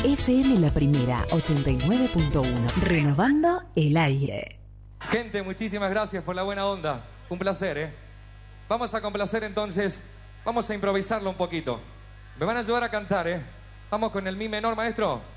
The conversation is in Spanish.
FM La Primera 89.1. Renovando el aire. Gente, muchísimas gracias por la buena onda. Un placer, ¿eh? Vamos a complacer entonces. Vamos a improvisarlo un poquito. Me van a ayudar a cantar, ¿eh? Vamos con el mi menor, maestro.